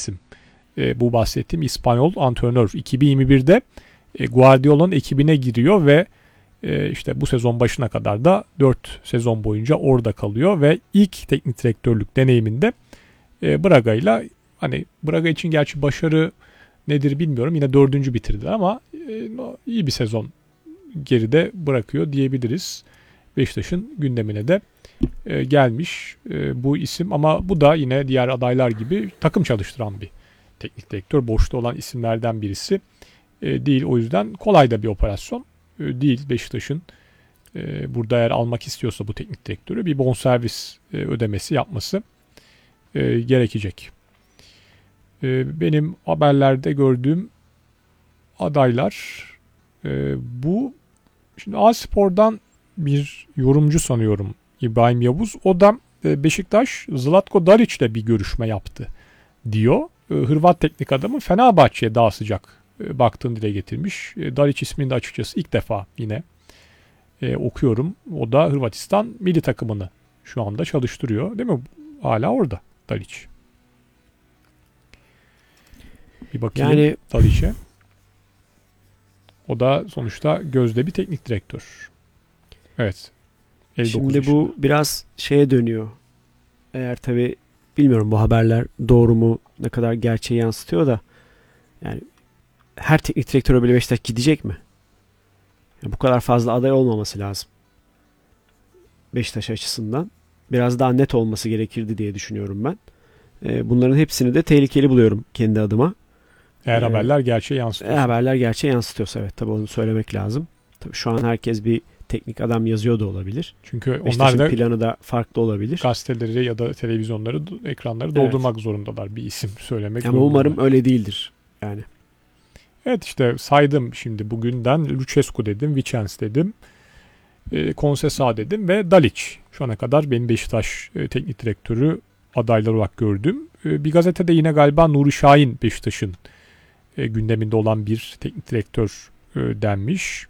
isim. Bu bahsettiğim İspanyol antrenör 2021'de Guardiola'nın ekibine giriyor ve işte bu sezon başına kadar da 4 sezon boyunca orada kalıyor ve ilk teknik direktörlük deneyiminde Braga'yla, hani Braga için gerçi başarı nedir bilmiyorum, yine 4. bitirdi ama iyi bir sezon geride bırakıyor diyebiliriz. Beşiktaş'ın gündemine de gelmiş bu isim, ama bu da yine diğer adaylar gibi takım çalıştıran bir teknik direktör. Boşta olan isimlerden birisi değil. O yüzden kolay da bir operasyon değil Beşiktaş'ın. Burada eğer almak istiyorsa bu teknik direktörü bir bonservis ödemesi yapması gerekecek. Benim haberlerde gördüğüm adaylar bu. Şimdi A-Spor'dan bir yorumcu sanıyorum, İbrahim Yavuz. O da Beşiktaş Zlatko Dalić'le bir görüşme yaptı diyor. Hırvat teknik adamı Fenerbahçe'ye daha sıcak baktığını dile getirmiş. Dalić ismini de açıkçası ilk defa yine okuyorum. O da Hırvatistan milli takımını şu anda çalıştırıyor. Değil mi? Hala orada Dalić. Bir bakayım yani, Dalić'e. O da sonuçta gözde bir teknik direktör. Evet. Şimdi yaşında. Bu biraz şeye dönüyor. Eğer tabii bilmiyorum bu haberler doğru mu, ne kadar gerçeği yansıtıyor da, yani her teknik direktöre böyle Beşiktaş gidecek mi? Yani bu kadar fazla aday olmaması lazım. Beşiktaş açısından biraz daha net olması gerekirdi diye düşünüyorum ben. Bunların hepsini de tehlikeli buluyorum kendi adıma. Eğer haberler gerçeği yansıtıyorsa. Haberler gerçeği yansıtıyorsa, evet, tabii onu söylemek lazım. Tabii şu an herkes bir teknik adam yazıyor da olabilir. Çünkü Beşiktaş'ın onlar da planı da farklı olabilir. Gazeteleri ya da televizyonları, ekranları doldurmak zorundalar bir isim söylemek. Ama umarım öyle değildir yani. Evet, işte saydım şimdi bugünden: Lucescu dedim, Vicens dedim, Conceição dedim ve Dalić. Şu ana kadar benim Beşiktaş teknik direktörü adayları olarak gördüm. Bir gazetede yine galiba Nuri Şahin Beşiktaş'ın gündeminde olan bir teknik direktör denmiş.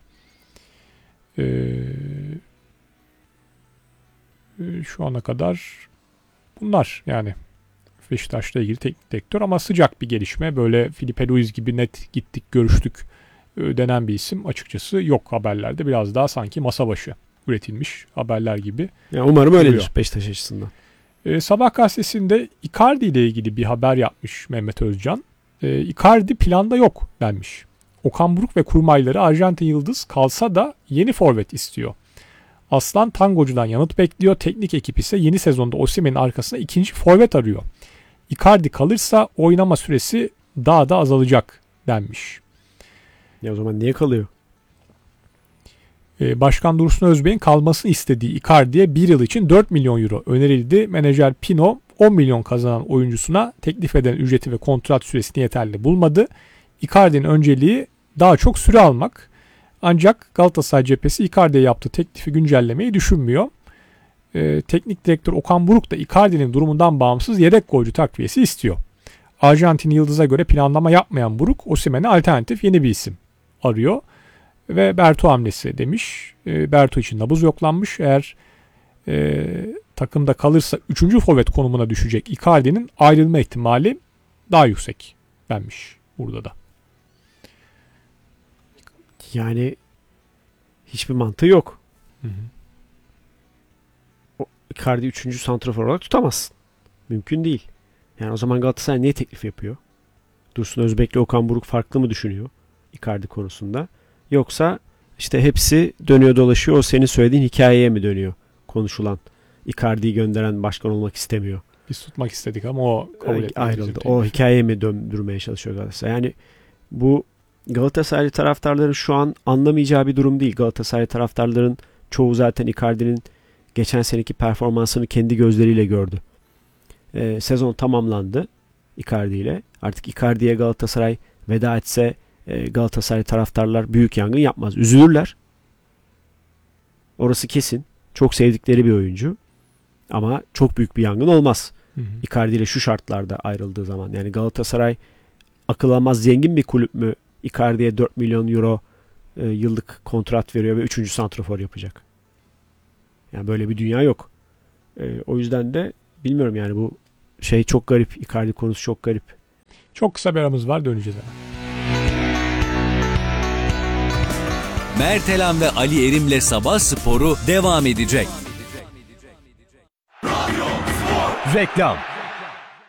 Şu ana kadar bunlar yani Beşiktaş'la ilgili teknik direktör, ama sıcak bir gelişme, böyle Filipe Luis gibi net gittik görüştük denen bir isim açıkçası yok haberlerde. Biraz daha sanki masa başı üretilmiş haberler gibi. Ya umarım öyledir Beşiktaş açısından. Sabah gazetesinde Icardi ile ilgili bir haber yapmış Mehmet Özcan. Icardi planda yok denmiş. Okan Buruk ve kurmayları Arjantin yıldız kalsa da yeni forvet istiyor. Aslan Tangocu'dan yanıt bekliyor. Teknik ekip ise yeni sezonda Osimhen'in arkasına ikinci forvet arıyor. Icardi kalırsa oynama süresi daha da azalacak denmiş. Ya o zaman niye kalıyor? Başkan Dursun Özbey'in kalmasını istediği Icardi'ye 1 yıl için 4 milyon euro önerildi. Menajer Pino 10 milyon kazanan oyuncusuna teklif eden ücreti ve kontrat süresini yeterli bulmadı. Icardi'nin önceliği daha çok süre almak. Ancak Galatasaray cephesi Icardi'ye yaptığı teklifi güncellemeyi düşünmüyor. Teknik direktör Okan Buruk da Icardi'nin durumundan bağımsız yedek golcü takviyesi istiyor. Arjantin yıldıza göre planlama yapmayan Buruk, Osimhen'e alternatif yeni bir isim arıyor. Ve Berto hamlesi demiş. Berto için nabız yoklanmış. Eğer takımda kalırsa 3. forvet konumuna düşecek Icardi'nin ayrılma ihtimali daha yüksek denmiş burada da. Yani hiçbir mantığı yok. Hı hı. O Icardi 3. santrafor olarak tutamazsın. Mümkün değil. Yani o zaman Galatasaray niye teklif yapıyor? Dursun Özbek'le Okan Buruk farklı mı düşünüyor Icardi konusunda? Yoksa işte hepsi dönüyor dolaşıyor, o senin söylediğin hikayeye mi dönüyor konuşulan? Icardi'yi gönderen başkan olmak istemiyor. Biz tutmak istedik ama o kabul etmedi. Ayrıldı. O hikayeye mi döndürmeye çalışıyor Galatasaray? Yani bu Galatasaray taraftarların şu an anlamayacağı bir durum değil. Galatasaray taraftarların çoğu zaten Icardi'nin geçen seneki performansını kendi gözleriyle gördü. Sezon tamamlandı Icardi ile. Artık Icardi'ye Galatasaray veda etse Galatasaray taraftarlar büyük yangın yapmaz. Üzülürler. Orası kesin. Çok sevdikleri bir oyuncu. Ama çok büyük bir yangın olmaz. Icardi ile şu şartlarda ayrıldığı zaman. Yani Galatasaray akıl almaz zengin bir kulüp mü Icardi'ye 4 milyon euro yıllık kontrat veriyor ve 3. santrafor yapacak. Yani böyle bir dünya yok. O yüzden de bilmiyorum yani bu şey çok garip. Icardi konusu çok garip. Çok kısa bir aramız var, döneceğiz hemen. Mertelan ve Ali Erim'le Sabah Sporu devam edecek. Reklam.